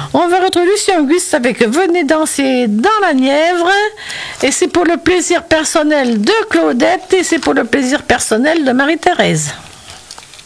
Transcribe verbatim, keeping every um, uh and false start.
On va retrouver Lucien Auguste avec Venez danser dans la Nièvre. Et c'est pour le plaisir personnel de Claudette et c'est pour le plaisir personnel de Marie-Thérèse.